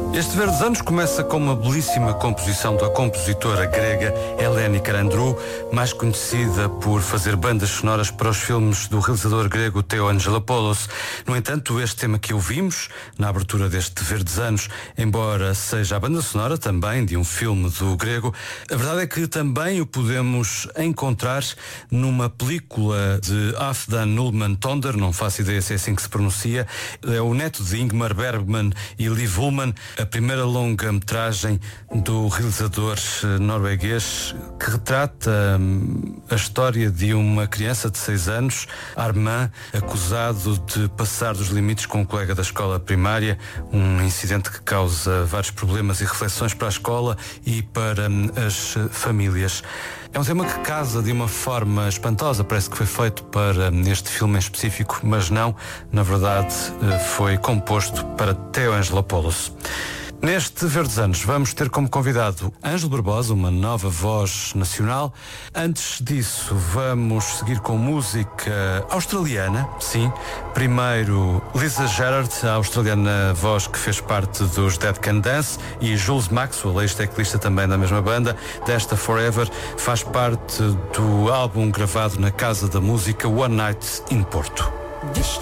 Este Verdes Anos começa com uma belíssima composição da compositora grega Eleni Karandrou, mais conhecida por fazer bandas sonoras para os filmes do realizador grego Theo Angelopoulos. No entanto, este tema que ouvimos, na abertura deste Verdes Anos, embora seja a banda sonora também de um filme do grego, a verdade é que também o podemos encontrar numa película de Halfdan Ullman Tonder, não faço ideia se é assim que se pronuncia, é o neto de Ingmar Bergman e Liv Ullmann, a primeira longa-metragem do realizador norueguês que retrata a história de uma criança de 6 anos, Armand, acusado de passar dos limites com um colega da escola primária, um incidente que causa vários problemas e reflexões para a escola e para as famílias. É um tema que casa de uma forma espantosa, parece que foi feito para este filme em específico, mas não, na verdade foi composto para Theo Angelopoulos. Neste Verdes Anos vamos ter como convidado Ângelo Barbosa, uma nova voz nacional. Antes disso vamos seguir com música australiana, sim. Primeiro Lisa Gerrard, a australiana voz que fez parte dos Dead Can Dance, e Jules Maxwell, ex-teclista também da mesma banda, desta Forever, faz parte do álbum gravado na Casa da Música One Night in Porto.